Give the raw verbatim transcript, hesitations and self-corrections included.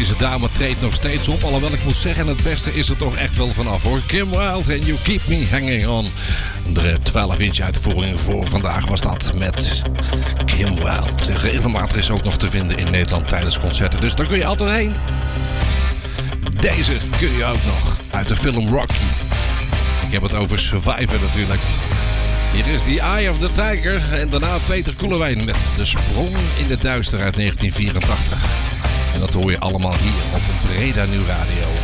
Deze dame treedt nog steeds op. Alhoewel ik moet zeggen, het beste is er toch echt wel vanaf hoor. Kim Wilde en You Keep Me Hanging On. De twaalf inch uitvoering voor vandaag was dat met Kim Wilde. Regelmatig is ook nog te vinden in Nederland tijdens concerten. Dus daar kun je altijd heen. Deze kun je ook nog uit de film Rocky. Ik heb het over Survivor natuurlijk. Hier is The Eye of the Tiger en daarna Peter Koelewijn met De Sprong in de Duister uit negentien vierentachtig. En dat hoor je allemaal hier op Breda Nu Radio.